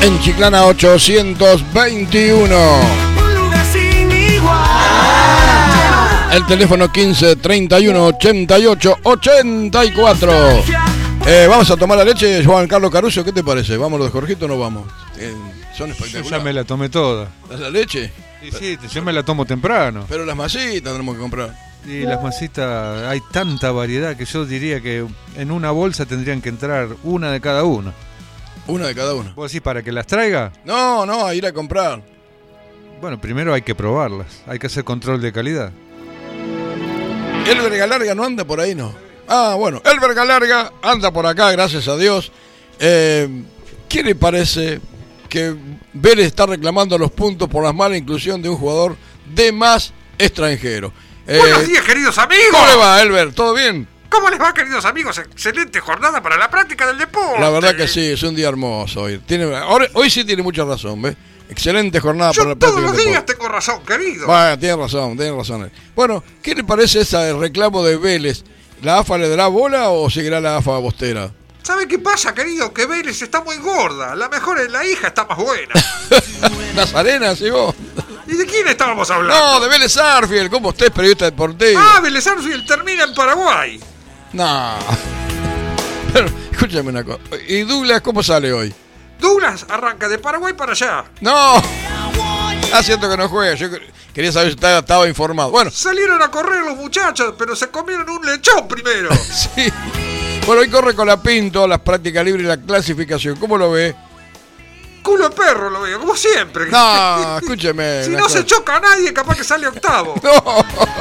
en Chiclana 821. El teléfono 15 31 88 84. Vamos a tomar la leche, Juan Carlos Caruso, ¿qué te parece? ¿Vamos los de Jorgito o no vamos? Son espectaculares. Yo ya me la tomé toda. ¿La leche? Sí, yo me la tomo temprano. Pero las masitas tenemos que comprar. Y las masitas, hay tanta variedad que yo diría que en una bolsa tendrían que entrar una de cada uno. Una de cada uno. ¿Vos decís para que las traiga? No, a ir a comprar. Bueno, primero hay que probarlas, hay que hacer control de calidad. Elber Galarga no anda por ahí, ¿no? Ah, bueno, Elber Galarga anda por acá, gracias a Dios. ¿Qué le parece que Vélez está reclamando los puntos por la mala inclusión de un jugador de más extranjero? Buenos días, queridos amigos. ¿Cómo le va, Elber? ¿Todo bien? ¿Cómo les va, queridos amigos? Excelente jornada para la práctica del deporte. La verdad que sí, es un día hermoso hoy. Hoy sí tiene mucha razón, ¿ves? Excelente jornada para la práctica del deporte. Todos los días tengo razón, querido. Bueno, tiene razón. Bueno, ¿qué le parece ese reclamo de Vélez? ¿La AFA le dará bola o seguirá la AFA bostera? ¿Sabe qué pasa, querido? Que Vélez está muy gorda. La mejor es la hija, está más buena. Nazarena, ¿sí vos? ¿Y de quién estábamos hablando? No, de Vélez Arfield. ¿Cómo usted es periodista deportivo? Ah, Vélez Arfield termina en Paraguay. No. Pero, escúchame una cosa. ¿Y Douglas cómo sale hoy? Douglas arranca de Paraguay para allá. No. Siento que no juega. Yo quería saber si estaba informado. Bueno. Salieron a correr los muchachos, pero se comieron un lechón primero. Sí. Bueno, hoy corre con la Pinto, las prácticas libres y la clasificación. ¿Cómo lo ve? Culo de perro lo veo, como siempre. No, escúcheme. Si no se choca a nadie, capaz que sale octavo. No.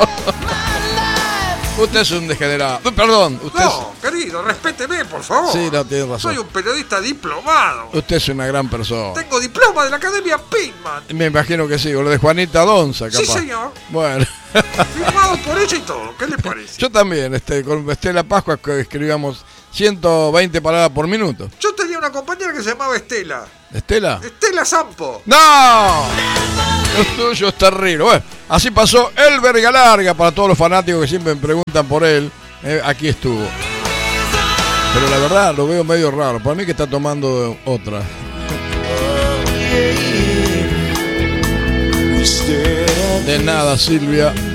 Usted es un degenerado. Perdón. Querido, respéteme, por favor. Sí, no, tiene razón. Soy un periodista diplomado. Usted es una gran persona. Tengo diploma de la Academia Pitman. Me imagino que sí, o lo de Juanita Donza, capaz. Sí, señor. Bueno. Firmado por ella y todo, ¿qué le parece? Yo también, con Estela Pascua escribíamos 120 palabras por minuto. Yo tenía una compañera que se llamaba Estela. ¿Estela? Estela Sampo. ¡No! Lo tuyo es terrible. Bueno, así pasó Elber Galarga, para todos los fanáticos que siempre me preguntan por él. Aquí estuvo. Pero la verdad lo veo medio raro. Para mí que está tomando otra. De nada, Silvia.